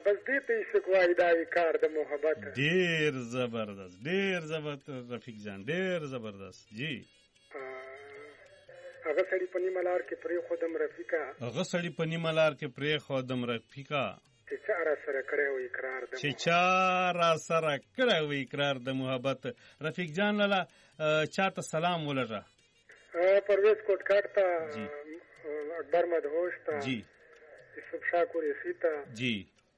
بس دې ته یې څوک وایي دا کار د محبت. ډېر زبردست، ډېر زبردست رفیق جان، ډېر زبردست. جی هغه سړي په نیمه لار کې پرېښودم رفیقه، هغه سړي په نیمه لار کې پرېښودم رفیقه، چې چا را سره کړی و اقرار د چې چا را سره کړی و اقرار د محبت. رفیق جان لاله چا ته سلام ولږه؟ پرویز کوټکاټ ته، اکبر مدهوش ته، جی یوسف شاه قریشي ته، جی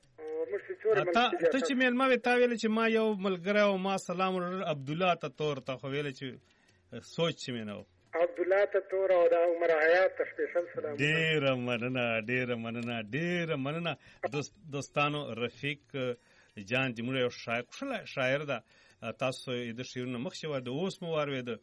ته چې میلمه وې تا ویل چې ما یو ملګری او ما سلام ولږه عبدالله ته تور ته خو ویل چې سوچ چې مې نه و عبدالله ته تور او دا عمر حیات ته سپیشل سلام. ډېره مننه، ډېره مننه، ډېره مننه دوستانو. رفیق جان چې موږ یو شاعر ده، تاسو د شعرونه مخکې وایي، د اوس مو واورېده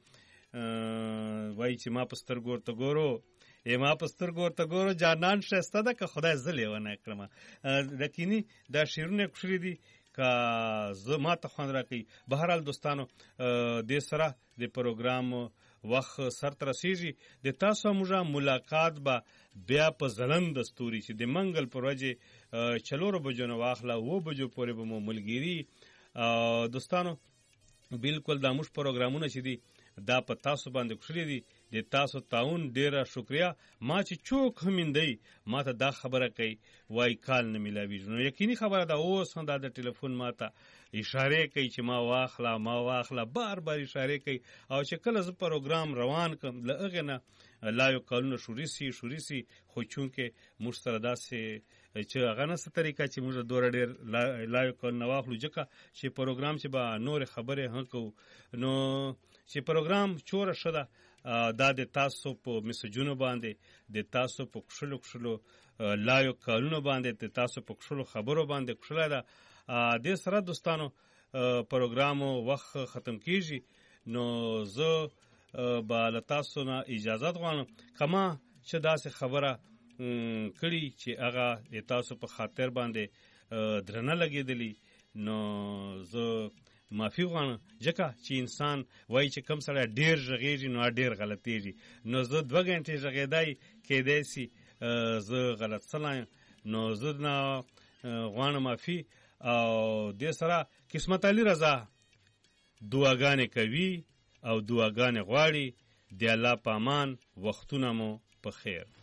وایي چې ما په سترګو ورته ګورو، ما په سترګو ورته ګورو جانان ښایسته ده که خدای زه لیونه کړمه. یقیني دا شعرونه کوشلي دي که زه ما ته خوند راکوي. بهرحال دوستانو دې سره د پروګرام وخت سر ته رسېږي. د تاسو موږ ملاقات به بیا په ځلند ستوري چې د منګل پر ورځې 4 بجو نه واخله 9 بجو پورې به مو ملګري. دوستانو بالکل دا موږ پروګرامونه چې دي دا په تاسو باندې کوشلي دي. د تاسو تعاون ډیره شکریا. ما چې چوک همندی ما ته دا خبره کوي وای کال نه ملاویږي، نو یقیني خبره ده. اوس هم دا د ټلیفون ما ته اشاره کوي چې ما واخله بار بار اشاره کوي. او چې کله زه پروګرام روان کړم له هغې نه لا یو کالونه شوري سي خو چونکې موږ سره داسې چې هغه نسته طریقه چې موږ دوره ډېر لا یو کالونه واخلو، ځکه چې پروګرام چې به نورې خبرې هم کوو، نو چې پروګرام چوره ښه ده دا د تاسو په میسجونو باندې، د تاسو په کښلو لا یو کالونو باندې، د تاسو په کښلو خبرو باندې کښلی ده. دې سره دوستانو پروګرامو وخت ختم کیږي، نو زه به له تاسو نه اجازت غواړم. که ما چې داسې خبره کړي چې هغه د تاسو په خاطر باندې درنه لګېدلی، نو زه معافي غواړم، ځکه چې انسان وایي چې کم سړی ډېر غږېږي نو ډېر غلطېږي. نو زه 2 غنټې غږېدی کېدی سي زه غلط سلی، نو زه نه غواړم معافي. او دې سره قسمت علي رضا دعاګانې کوي او دعاګانې غواړي. د الله په امان، وختونه مو په خیر.